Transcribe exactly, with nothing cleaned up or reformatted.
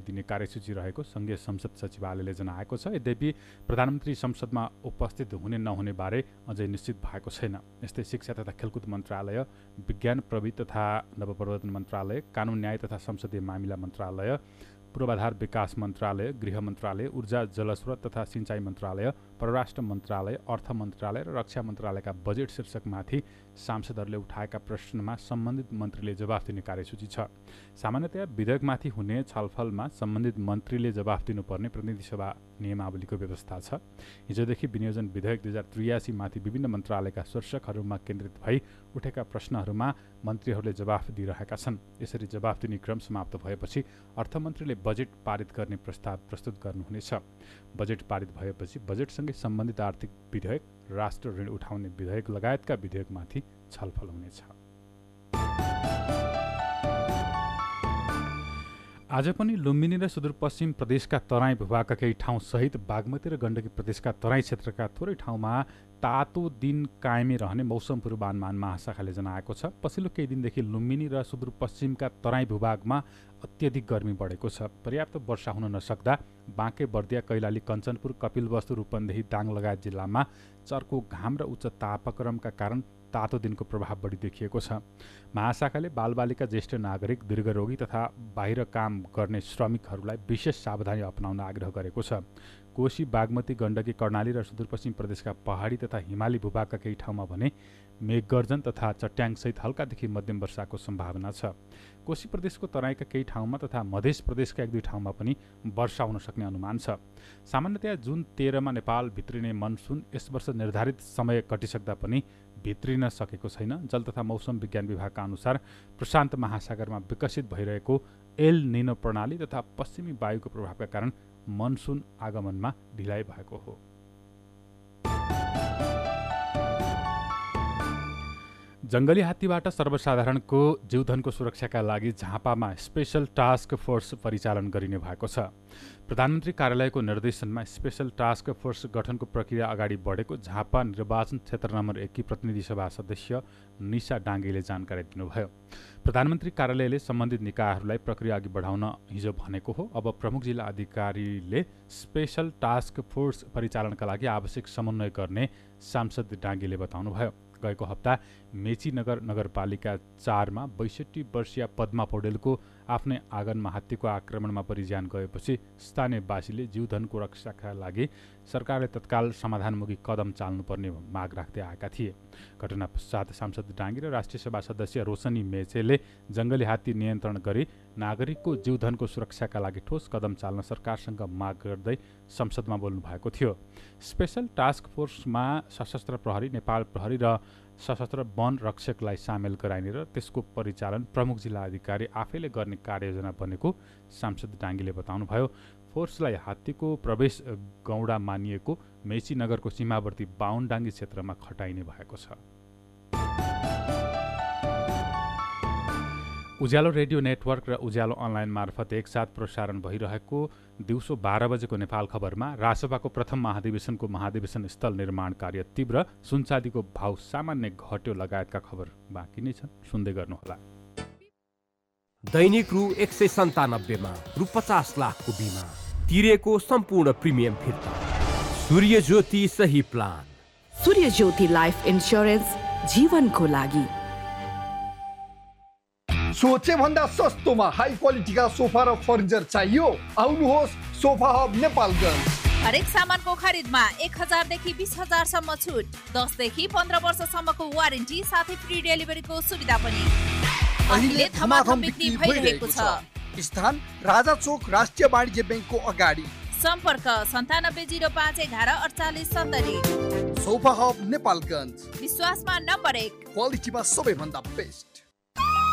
दिने कार्यसूची रहेको संघीय संसद सचिवालयले जनाएको छ। यद्यपि प्रधानमन्त्री संसदमा उपस्थित हुने नहुने बारे अझै निश्चित भएको छैन। यस्तै शिक्षा तथा खेलकुद मन्त्रालय, विज्ञान प्रविधि तथा नवप्रवर्तन मन्त्रालय, कानुन न्याय तथा संसदीय मामिला मन्त्रालय, पूर्वाधार विकास मन्त्रालय, गृह मन्त्रालय, ऊर्जा जलस्रोत तथा सिंचाई मन्त्रालय, परराष्ट्र मन्त्रालय, अर्थ मन्त्रालय र रक्षा मन्त्रालयका बजेट शीर्षकमाथि सांसदहरूले उठाएका प्रश्नमा सम्बन्धित मन्त्रीले जवाफ दिने कार्यसूची छ। सामान्यतया विधेयकमाथि हुने छलफलमा सम्बन्धित मन्त्रीले जवाफ दिनुपर्ने प्रतिनिधि सभा नियमावलीको व्यवस्था छ। हिजोदेखि विनियोजन विधेयक दुई हजार त्रियासी माथि विभिन्न मन्त्रालयका शीर्षकहरूमा केन्द्रित भई उठेका प्रश्नहरूमा मन्त्रीहरूले जवाफ दिइरहेका छन्। यसरी जवाफ दिने क्रम समाप्त भएपछि अर्थमन्त्रीले बजेट पारित गर्ने प्रस्ताव प्रस्तुत गर्नुहुनेछ। बजेट पारित भएपछि बजेटसँगै सम्बन्धित आर्थिक विधेयक, राष्ट्र ऋण उठाउने विधेयक लगायतका विधेयकमाथि छलफल हुनेछ। आज पनि लुम्बिनी र सुदूरपश्चिम प्रदेशका तराई भूभागका केही ठाउँ सहित बागमती र गण्डकी प्रदेशका तराई क्षेत्रका थोरै ठाउँमा तातो दिन कायमै रहने मौसम पूर्वानुमान महाशाखाले जनाएको छ। पछिल्लो केही दिनदेखि लुम्बिनी र सुदूरपश्चिमका तराई भूभागमा अत्यधिक गर्मी बढेको छ। पर्याप्त वर्षा हुन नसक्दा बाँके, बर्दिया, कैलाली, कञ्चनपुर, कपिलवस्तु, रूपन्देही, दाङ लगायत जिल्लामा चर्को घाम र उच्च तापक्रमका कारण तातो दिनको प्रभाव बढी देखिएको छ। महाशाखाले बालबालिका, ज्येष्ठ नागरिक, दीर्घरोगी तथा बाहिर काम गर्ने श्रमिकहरूलाई विशेष सावधानी अपनाउन आग्रह गरेको छ। कोशी, बागमती, गण्डकी, कर्णाली र सुदूरपश्चिम प्रदेशका पहाडी तथा हिमाली भूभागका केही ठाउँमा भने मेघगर्जन तथा चट्याङसहित हल्कादेखि मध्यम वर्षाको सम्भावना छ। कोशी प्रदेशको तराईका केही ठाउँमा तथा मध्य प्रदेशका एक दुई ठाउँमा पनि वर्षा हुन सक्ने अनुमान छ। सामान्यतया जुन तेह्रमा नेपाल भित्रिने मनसुन यस वर्ष निर्धारित समय कटिसक्दा पनि भित्रिन सकेको छैन। जल तथा मौसम विज्ञान विभागका अनुसार प्रशान्त महासागरमा विकसित भइरहेको एल निनो प्रणाली तथा पश्चिमी वायुको प्रभावका कारण मनसुन आगमनमा ढिलाइ भएको हो। जङ्गली हात्तीबाट सर्वसाधारणको जीवधनको सुरक्षाका लागि झापामा स्पेशल टास्क फोर्स परिचालन गरिने भएको छ। प्रधानमन्त्री कार्यालयको निर्देशनमा स्पेशल टास्क फोर्स गठनको प्रक्रिया अगाडि बढेको झापा निर्वाचन क्षेत्र नम्बर एक की प्रतिनिधि सभा सदस्य निशा डाङ्गेले जानकारी दिनुभयो। प्रधानमन्त्री कार्यालयले सम्बन्धित निकायहरूलाई प्रक्रिया अघि बढाउन हिजो भनेको हो। अब प्रमुख जिल्ला अधिकारीले स्पेशल टास्क फोर्स परिचालनका लागि आवश्यक समन्वय गर्ने सांसद डाङ्गेले बताउनुभयो। गएको हप्ता मेची नगर नगरपालिका चारमा बैसठी वर्षीय पद्मा पौडेलको आफ्नै आँगनमा हात्तीको आक्रमणमा परिज्यान गएपछि स्थानीयवासीले जीवधनको रक्षाका लागि सरकारले तत्काल समाधानमुखी कदम चाल्नुपर्ने माग राख्दै आएका थिए। घटना पश्चात सांसद डाङ्गी र राष्ट्रिय सभा सदस्य रोशनी मेचेले जङ्गली हात्ती नियन्त्रण गरी नागरिकको जीवधनको सुरक्षाका लागि ठोस कदम चाल्न सरकारसँग माग गर्दै संसदमा बोल्नु भएको थियो। स्पेशल टास्क फोर्समा सशस्त्र प्रहरी, नेपाल प्रहरी र सशस्त्र वन रक्षकलाई सामेल गराइने र त्यसको परिचालन प्रमुख जिल्ला अधिकारी आफैले गर्ने कार्ययोजना बनेको सांसद डाङ्गीले बताउनुभयो। फोर्सलाई हात्तीको प्रवेश गौडा मानिएको मेची नगरको सीमावर्ती बाहुनडाङ्गी क्षेत्रमा खटाइने भएको छ। उज्यालो रेडियो नेटवर्क र उज्यालो अनलाइन मार्फत एकसाथ प्रसारण भइरहेको दिउँसो बाह्र बजेको नेपाल खबरमा राजसभाको प्रथम महाधिवेशनको महाधिवेशन स्थल निर्माण कार्य तीव्र, सुनचाँदीको भाव सामान्य घट्यो लगायतका खबर बाँकी नै छन्, सुन्दै गर्नुहोला। दैनिक रु एक सय सन्तानब्बेमा रु पचास लाखको बिमा तिरेको सम्पूर्ण प्रिमियम फिर्ता। सूर्य ज्योति सही प्लान। सूर्य ज्योति लाइफ इन्स्योरेन्स, जीवनको लागि। सोचे भन्दा सस्तोमा हाई क्वालिटीका सोफा र फर्निचर चाहियो? आउनुहोस् सोफा हब नेपालगञ्ज। हरेक सामानको खरिदमा एक हजार देखि बीस हजार सम्म छुट, दस देखि पन्ध्र वर्षसम्मको वारेन्टी साथै फ्री डेलिभरीको सुविधा पनि। अहिले धमाधम बिक्री भइरहेको छ। स्थान राजा चोक राष्ट्रिय वाणिज्य ब्याङ्कको अगाडि। सम्पर्क सन्तानब्बे जिरो पाँच एघार अडचालिस सत्तरी। सोफा हब नेपालगञ्ज, विश्वासमा नम्बर एक, क्वालिटीमा सबैभन्दा बेस्ट।